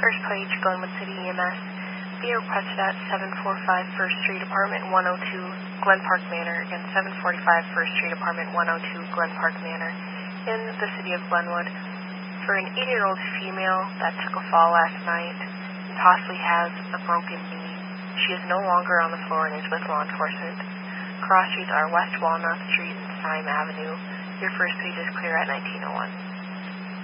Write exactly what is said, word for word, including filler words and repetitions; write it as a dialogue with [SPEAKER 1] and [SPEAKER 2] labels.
[SPEAKER 1] First page, Glenwood City E M S. Be requested at seven forty-five First Street, Apartment one oh two, Glen Park Manor. Again, seven forty-five First Street, Apartment one oh two, Glen Park Manor, in the city of Glenwood, for an eighty-year-old female that took a fall last night and possibly has a broken knee. She is no longer on the floor and is with law enforcement. Cross streets are West Walnut Street and Syme Avenue. Your first page is clear at nineteen oh one.